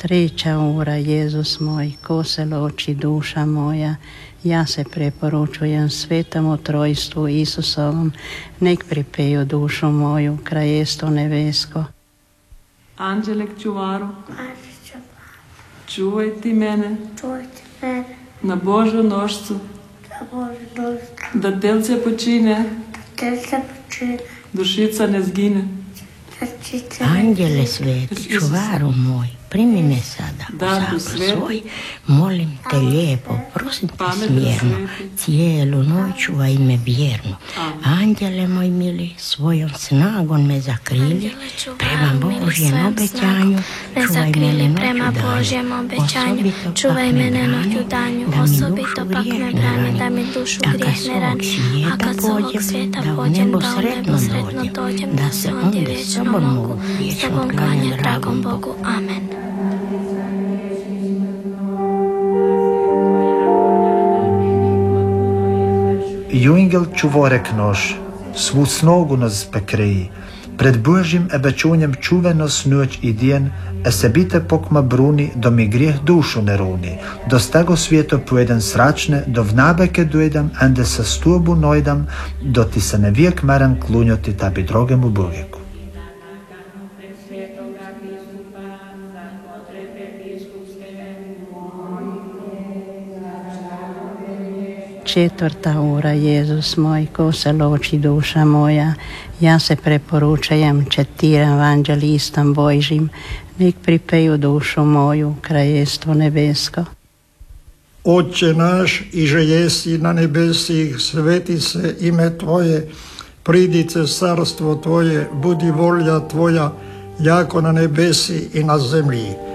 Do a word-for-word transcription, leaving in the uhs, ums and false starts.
Treća ura, Jezus moj, ko se loči duša moja, ja se preporučujem svetomu trojstvu Isusovom, nek pripeju dušu moju, krajestvo nebesko. Anđelek čuvaru, čuvaj ti mene, na Božju nošcu, da telce počine, dušica ne zgine. Anđele sveti, čuvaru moj, primi me sada u zakon svoj, molim te lijepo, prosim te smjerno, cijelu noć čuvaj me vjerno. Anđele moj mili, svojom snagom me zakrili, prema Božjem obećanju, čuvaj mene prema Božjem obećanju, čuvaj mene noću danju, osobito pak me brani, da mi dušu grijeh ne rani, a kad s ovog svijeta pođem, da u nebo sretno dođem, da se ondje vječno mogu, sobom klanja dragom Bogu. Amen. Jungel čuvorek noš, svu snogu nas pekreji, pred Božjim ebečunjem čuvenost noć i djen, e se bite pokma bruni, do mi grijeh dušu ne runi, do stego svijeto pojeden sračne, do vnabeke dojdam, ende sa stuobu nojdam, do ti se ne vijek meran klunjoti tabi drogemu Bogeku. Četvrta ura, Jezus moj, ko se loči duša moja, ja se preporučujem četiram evanđelistom Božjim, nek pripeju dušu moju, krajestvo nebesko. Otče naš, iže jesi na nebesih, sveti se ime Tvoje, pridice carstvo Tvoje, budi volja Tvoja, jako na nebesi i na zemlji.